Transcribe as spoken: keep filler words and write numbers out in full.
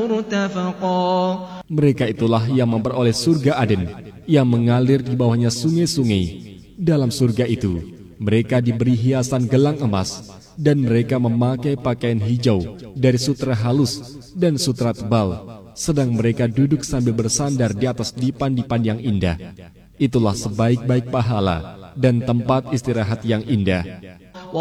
مرتفقا. Mereka itulah yang memperoleh surga Aden, yang mengalir di bawahnya sungai-sungai. Dalam surga itu, mereka diberi hiasan gelang emas, dan mereka memakai pakaian hijau dari sutra halus dan sutra tebal, sedang mereka duduk sambil bersandar di atas dipan-dipan yang indah. Itulah sebaik-baik pahala dan tempat istirahat yang indah.